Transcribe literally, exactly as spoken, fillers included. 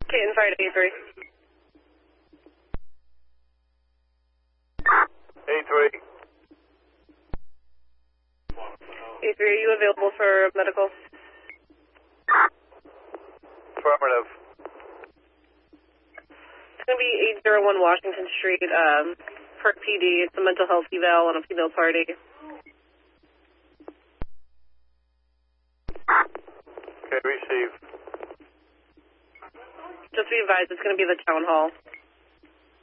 Canton Fire to A three. A three. A three, are you available for medical? Affirmative. It's going to be eight oh one Washington Street, um, Perk P D. It's a mental health eval on a female party. Okay, receive. Just be advised, it's going to be the town hall.